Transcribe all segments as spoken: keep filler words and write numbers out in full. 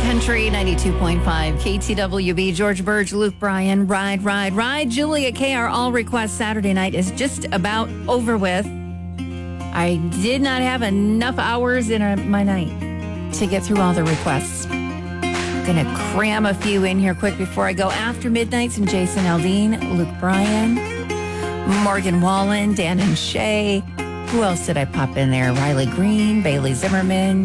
Country ninety-two point five K T W B. George Burge, Luke Bryan, Ride, Ride, Ride. Julia K. Our all request Saturday night is just about over with. I did not have enough hours in a, my night to get through all the requests. I'm going to cram a few in here quick before I go. After Midnights and Jason Aldean, Luke Bryan, Morgan Wallen, Dan and Shay. Who else did I pop in there? Riley Green, Bailey Zimmerman.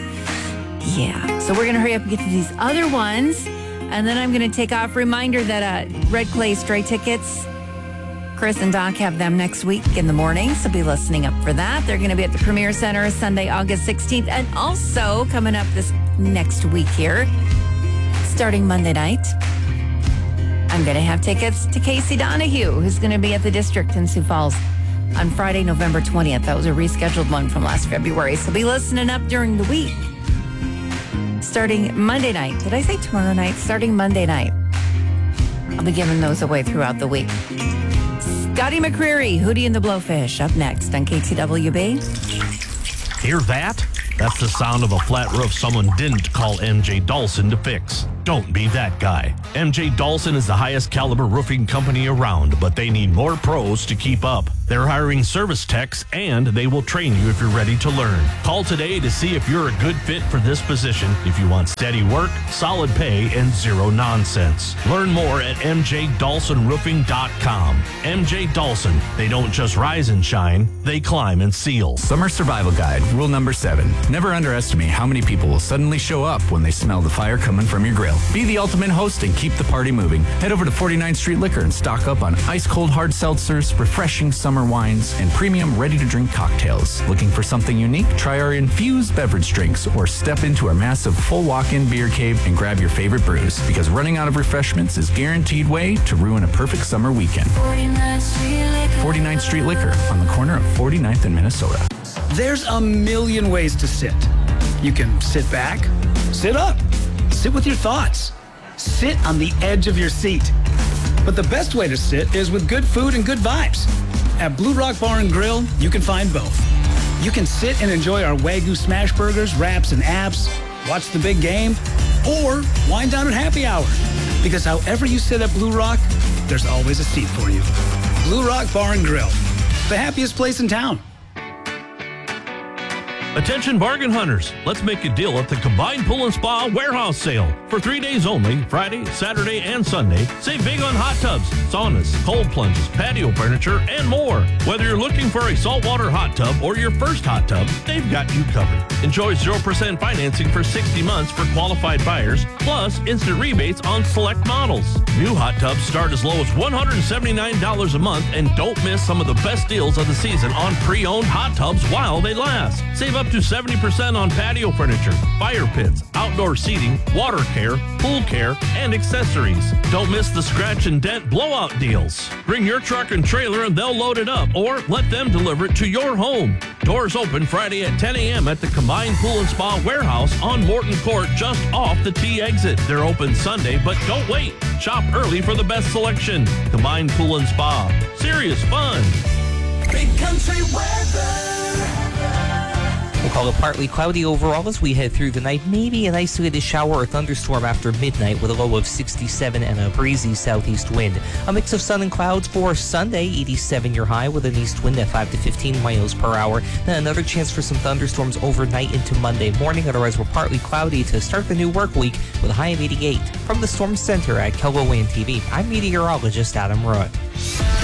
Yeah. So we're going to hurry up and get to these other ones. And then I'm going to take off. Reminder that uh, Red Clay Stray tickets, Chris and Doc have them next week in the morning. So be listening up for that. They're going to be at the Premier Center Sunday, August sixteenth. And also coming up this next week here, starting Monday night, I'm going to have tickets to Casey Donahue, who's going to be at the District in Sioux Falls on Friday, November twentieth. That was a rescheduled one from last February. So be listening up during the week. Starting Monday night. Did I say tomorrow night? Starting Monday night. I'll be giving those away throughout the week. Scotty McCreery, Hootie and the Blowfish, up next on K T W B. Hear that? That's the sound of a flat roof someone didn't call M J Dawson to fix. Don't be that guy. M J Dawson is the highest caliber roofing company around, but they need more pros to keep up. They're hiring service techs, and they will train you if you're ready to learn. Call today to see if you're a good fit for this position if you want steady work, solid pay, and zero nonsense. Learn more at m j dawson roofing dot com. M J Dawson, they don't just rise and shine, they climb and seal. Summer Survival Guide, rule number seven. Never underestimate how many people will suddenly show up when they smell the fire coming from your grill. Be the ultimate host and keep the party moving. Head over to forty-ninth Street Liquor and stock up on ice-cold hard seltzers, refreshing summer wines, and premium ready-to-drink cocktails. Looking for something unique? Try our infused beverage drinks or step into our massive full walk-in beer cave and grab your favorite brews, because running out of refreshments is guaranteed way to ruin a perfect summer weekend. forty-ninth Street Liquor on the corner of forty-ninth and Minnesota. There's a million ways to sit. You can sit back, sit up, sit with your thoughts, sit on the edge of your seat. But the best way to sit is with good food and good vibes. At Blue Rock Bar and Grill, you can find both. You can sit and enjoy our Wagyu smash burgers, wraps, and apps, watch the big game, or wind down at happy hour. Because however you sit at Blue Rock, there's always a seat for you. Blue Rock Bar and Grill, the happiest place in town. Attention bargain hunters, let's make a deal at the Combined Pool and Spa Warehouse Sale. For three days only, Friday, Saturday, and Sunday, save big on hot tubs, saunas, cold plunges, patio furniture, and more. Whether you're looking for a saltwater hot tub or your first hot tub, they've got you covered. Enjoy zero percent financing for sixty months for qualified buyers, plus instant rebates on select models. New hot tubs start as low as one hundred seventy-nine dollars a month, and don't miss some of the best deals of the season on pre-owned hot tubs while they last. Save up to seventy percent on patio furniture, fire pits, outdoor seating, water care, pool care, and accessories. Don't miss the scratch and dent blowout deals. Bring your truck and trailer and they'll load it up, or let them deliver it to your home. Doors open Friday at ten a.m. at the Combined Pool and Spa Warehouse on Morton Court, just off the T exit. They're open Sunday, but don't wait. Shop early for the best selection. Combined Pool and Spa. Serious fun. Big country weather. We'll call it partly cloudy overall as we head through the night. Maybe an isolated shower or thunderstorm after midnight with a low of sixty-seven and a breezy southeast wind. A mix of sun and clouds for Sunday, eighty-seven your high with an east wind at five to fifteen miles per hour. Then another chance for some thunderstorms overnight into Monday morning. Otherwise, we're partly cloudy to start the new work week with a high of eighty-eight. From the Storm Center at K E L O N T V, I'm meteorologist Adam Roy.